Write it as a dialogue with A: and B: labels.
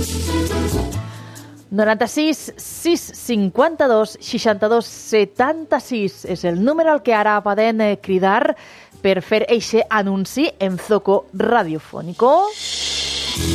A: 96 652 62 76 és el número al que ara poden cridar per fer eixe anunci en Zoco Radiofónico.